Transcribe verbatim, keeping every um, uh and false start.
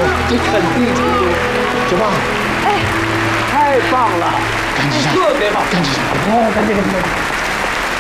这肯定程度，小胖，哎，太棒了， 赶紧上， 特别好， 赶紧上， 哦，赶紧赶紧赶紧。